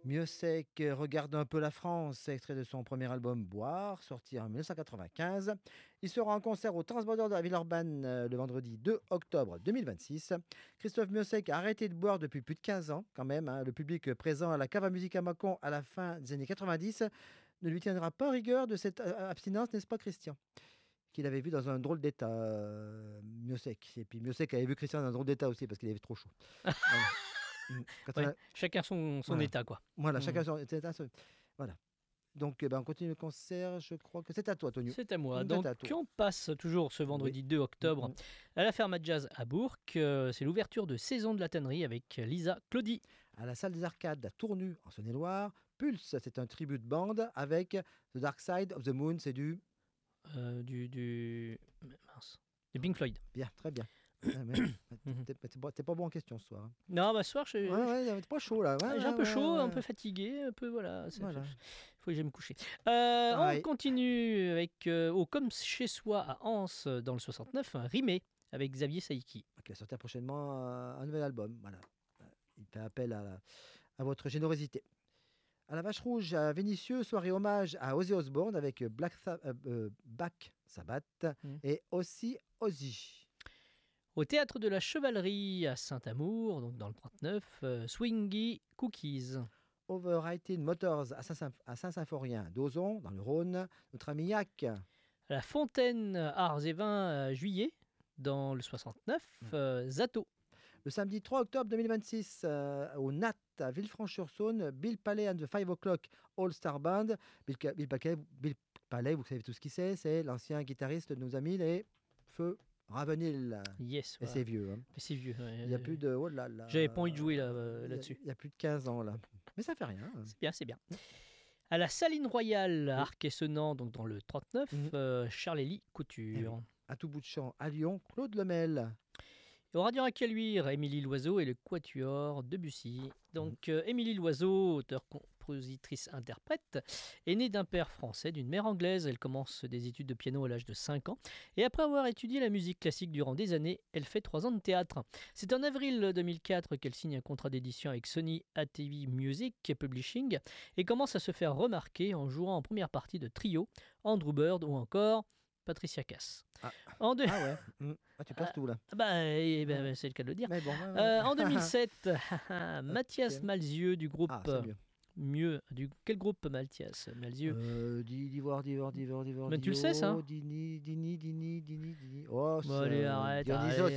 Mieux c'est que Regarde un peu la France, extrait de son premier album Boire, sorti en 1995. Il sera en concert au Transborder de la Villeurbanne le vendredi 2 octobre 2026. Christophe Miossec a arrêté de boire depuis plus de 15 ans, quand même, hein. Le public présent à la cave à musique à Mâcon à la fin des années 90 ne lui tiendra pas rigueur de cette abstinence, n'est-ce pas, Christian? Qu'il avait vu dans un drôle d'état, Miossec. Et puis Miossec avait vu Christian dans un drôle d'état aussi parce qu'il avait trop chaud. Voilà. Quand on Ouais, a- chacun son Voilà. état, quoi. Voilà, Mm. chacun son état. Voilà. Donc, on continue le concert. Je crois que c'est à toi, Tonio. C'est à moi. C'est Donc, à toi. on passe toujours ce vendredi 2 octobre Mm. à la Ferme à Jazz à Bourg. C'est l'ouverture de saison de la tannerie avec Lisa Claudie. À la salle des arcades à Tournu, en Saône-et-Loire. Pulse, c'est un tribut de bande avec The Dark Side of the Moon. C'est du. Mince. Du Pink Floyd. Bien, très bien. T'es pas bon en question ce soir, hein. Non, bah, ce soir, Ouais, t'es pas chaud là. Ouais, j'ai un ouais, peu ouais, chaud, ouais. un peu fatigué, un peu voilà. Voilà. Faut que j'aille me coucher. On Pareil. continue avec au Comme chez soi à Anse dans le 69, un Rimé avec Xavier Saïki. Qui va sortir prochainement un nouvel album. Voilà. Il fait appel à votre générosité. À la Vache Rouge, à Vénissieux, soirée hommage à Ozzy Osbourne avec Black Sabbath et aussi Ozzy. Au théâtre de la Chevalerie à Saint-Amour, donc dans le 39, Swingy Cookies. Overwriting Motors à Saint-Symphorien d'Ozon, dans le Rhône, notre ami Yac. À la Fontaine Arts et Vins à Juillet, dans le 69, Zato. Le samedi 3 octobre 2026, au NAT à Villefranche-sur-Saône, Bill Palais and the 5 O'Clock All-Star Band. Bill Palais, vous savez tout ce qu'il c'est l'ancien guitariste de nos amis, les Feux Ravenil. Yes, Et voilà. c'est vieux. Hein. Mais c'est vieux. Ouais. Il y a plus de. Oh là là. J'avais pas envie de jouer là-dessus. Il y a plus de 15 ans, là. Mais ça fait rien. C'est bien, c'est bien. À la Saline Royale, à Arc-et-Senans, donc dans le 39, Charles-Élie Couture. À tout bout de champ, à Lyon, Claude Lemel. Et au Radio Racaluire, Émilie Loiseau et le Quatuor Debussy. Donc, Émilie Loiseau, auteure, compositrice, interprète, est née d'un père français, d'une mère anglaise. Elle commence des études de piano à l'âge de 5 ans. Et après avoir étudié la musique classique durant des années, elle fait 3 ans de théâtre. C'est en avril 2004 qu'elle signe un contrat d'édition avec Sony ATV Music Publishing et commence à se faire remarquer en jouant en première partie de Trio, Andrew Bird ou encore Patricia Cass. Ah ouais, tu casses tout là. C'est le cas de le dire. Mais bon, en 2007, Mathias Malzieu du groupe... c'est mieux. Quel groupe Mathias Malzieu d'Ivoire. Mais tu le sais, ça. Dini. Oh, Bon, allez, arrête.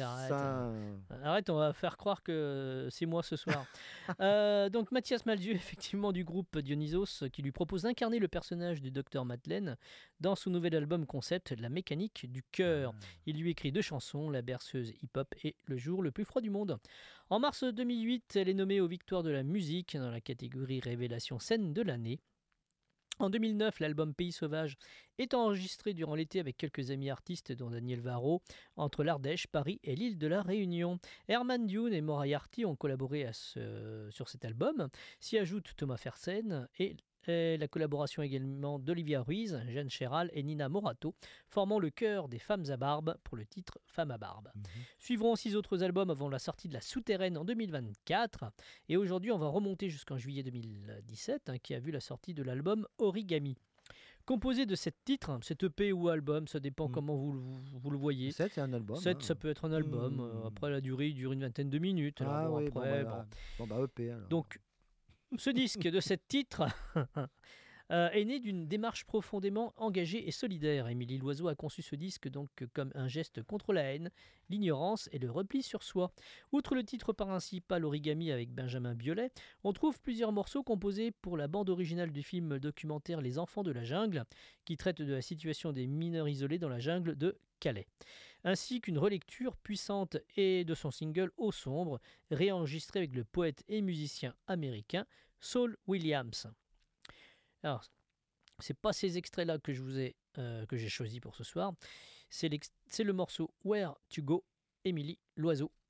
Arrête, on va faire croire que c'est moi ce soir. Donc Mathias Malzieu, effectivement, du groupe Dionysos, qui lui propose d'incarner le personnage du docteur Madeleine dans son nouvel album concept La mécanique du cœur. Il lui écrit 2 chansons, La berceuse hip-hop et Le jour le plus froid du monde. En mars 2008, elle est nommée aux Victoires de la musique dans la catégorie Révélation scène de l'année. En 2009, l'album Pays Sauvage est enregistré durant l'été avec quelques amis artistes dont Daniel Varro, entre l'Ardèche, Paris et l'île de la Réunion. Herman Dune et Moriarty ont collaboré sur cet album. S'y ajoute Thomas Fersen et la collaboration également d'Olivia Ruiz, Jeanne Chéral et Nina Morato, formant le chœur des Femmes à Barbe pour le titre Femmes à Barbe. Suivront 6 autres albums avant la sortie de La Souterraine en 2024. Et aujourd'hui, on va remonter jusqu'en juillet 2017, qui a vu la sortie de l'album Origami. Composé de 7 titres, cet EP ou album, ça dépend comment vous le voyez. 7, c'est un album. 7, ça peut être un album. Après, la durée, il dure une vingtaine de minutes. Alors, EP. Alors. Donc, ce disque de 7 titres est né d'une démarche profondément engagée et solidaire. Émilie Loiseau a conçu ce disque donc comme un geste contre la haine, l'ignorance et le repli sur soi. Outre le titre principal Origami avec Benjamin Biolay, on trouve plusieurs morceaux composés pour la bande originale du film documentaire Les Enfants de la Jungle, qui traite de la situation des mineurs isolés dans la jungle de Calais, ainsi qu'une relecture puissante et de son single Eau sombre, réenregistré avec le poète et musicien américain Saul Williams. Alors, c'est pas ces extraits-là que j'ai choisi pour ce soir, c'est le morceau Where to Go, Émilie Loiseau.